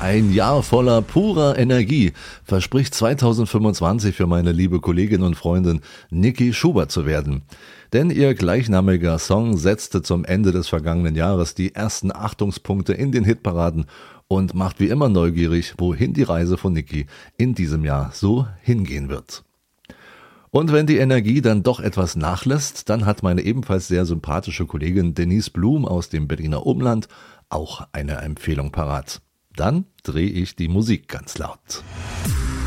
Ein Jahr voller purer Energie verspricht 2025 für meine liebe Kollegin und Freundin Niki Schubert zu werden. Denn ihr gleichnamiger Song setzte zum Ende des vergangenen Jahres die ersten Achtungspunkte in den Hitparaden und macht wie immer neugierig, wohin die Reise von Niki in diesem Jahr so hingehen wird. Und wenn die Energie dann doch etwas nachlässt, dann hat meine ebenfalls sehr sympathische Kollegin Denise Blum aus dem Berliner Umland auch eine Empfehlung parat. Dann drehe ich die Musik ganz laut.